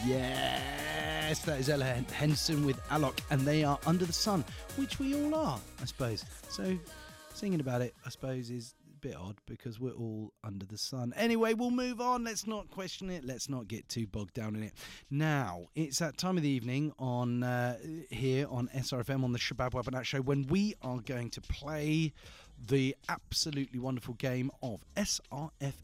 Yes, that is Ella Henson with Alok, and they are Under the Sun, which we all are, I suppose. So singing about it, I suppose, is a bit odd because we're all under the sun. Anyway, we'll move on. Let's not question it. Let's not get too bogged down in it. Now, it's that time of the evening on here on SRFM on the Shabab Wabanat Show when we are going to play the absolutely wonderful game of SRF